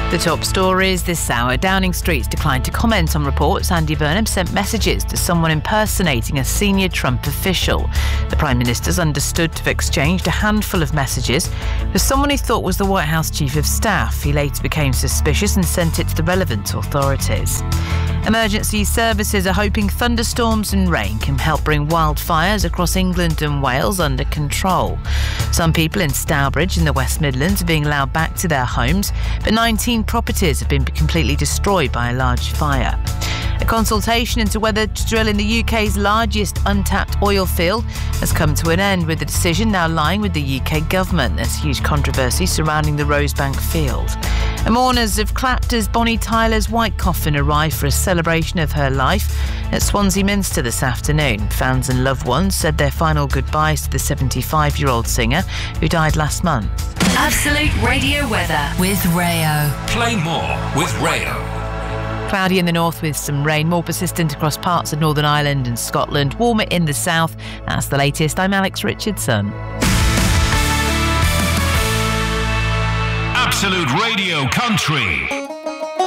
The top stories this hour. Downing Street's declined to comment on reports Andy Burnham sent messages to someone impersonating a senior Trump official. The Prime Minister's understood to have exchanged a handful of messages with someone he thought was the White House Chief of Staff. He later became suspicious and sent it to the relevant authorities. Emergency services are hoping thunderstorms and rain can help bring wildfires across England and Wales under control. Some people in Stourbridge in the West Midlands are being allowed back to their homes, but 19 properties have been completely destroyed by a large fire. A consultation into whether to drill in the UK's largest untapped oil field has come to an end, with the decision now lying with the UK government. There's huge controversy surrounding the Rosebank field. And mourners have clapped as Bonnie Tyler's white coffin arrived for a celebration of her life at Swansea Minster this afternoon. Fans and loved ones said their final goodbyes to the 75-year-old singer who died last month. Absolute Radio weather with Rayo. Play more with Rayo. Cloudy in the north with some rain, more persistent across parts of Northern Ireland and Scotland, warmer in the south. That's the latest. I'm Alex Richardson. Absolute Radio Country.